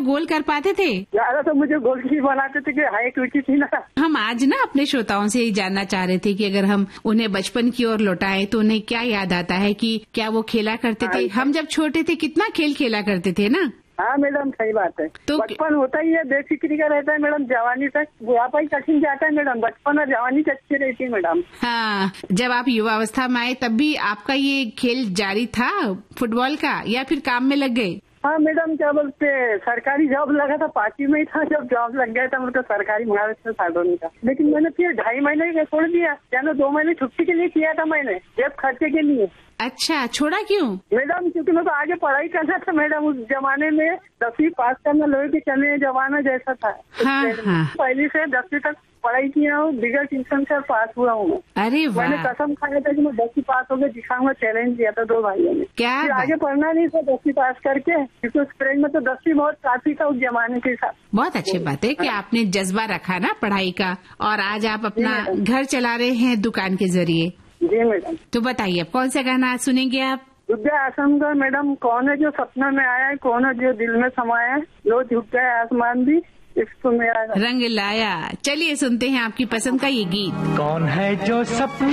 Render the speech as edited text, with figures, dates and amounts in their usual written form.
गोल कर पाते थे? ज्यादा तो मुझे गोलकीपर बनाते थे कि हाइट ऊंची थी ना। हम आज ना अपने श्रोताओं से जानना चाह रहे थे कि अगर हम उन्हें बचपन की ओर लौटाएं तो उन्हें क्या याद आता है कि क्या वो खेला करते थे? हम जब छोटे थे कितना खेल खेला करते थे ना। हाँ मैडम, सही बात है। तो बचपन होता ही है, बेफिक्री का रहता है मैडम। जवानी तक बुढ़ापा ही कठिन जाता है मैडम। बचपन और जवानी अच्छी रहती है मैडम। हाँ, जब आप युवावस्था में आए तब भी आपका ये खेल जारी था फुटबॉल का, या फिर काम में लग गए? हाँ मैडम, क्या बोलते, सरकारी जॉब लगा था, 5वीं में ही था जब जॉब लग गया था। मतलब सरकारी महाराष्ट्र साधोनी का। लेकिन मैंने फिर 2.5 महीने का छोड़ दिया। यानी 2 महीने छुट्टी के लिए किया था मैंने, जेब खर्चे के लिए। अच्छा, छोड़ा क्यों? मैडम क्योंकि मैं तो आगे पढ़ाई करना था मैडम। उस जमाने में 10वीं पास करना लोहे के चने जमाना जैसा था। हाँ, हाँ। पहली से 10वीं तक पढ़ाई किया हूँ, बिगड़ ट्यूशन से पास हुआ हूँ। अरे वाह! मैंने कसम खाया था कि मैं 10वीं पास होकर दिखाऊंगा। चैलेंज दिया था 2 भाइयों ने। क्या फिर आगे पढ़ना नहीं था 10वीं पास करके, क्योंकि उस ट्रेन में तो 10वीं बहुत काफी था उस जमाने के साथ। बहुत अच्छी बात है कि आपने जज्बा रखा ना पढ़ाई का, और आज आप अपना घर चला रहे हैं दुकान के जरिए। जी मैडम। तो बताइए, अब कौन सा गाना आज सुनेंगे आप? विद्या आसम का मैडम, कौन है जो सपना में आया है, कौन है जो दिल में समाया है, लो झुक गया आसमान भी इसको मेरा रंग लाया। चलिए सुनते हैं आपकी पसंद का ये गीत। कौन है जो सपना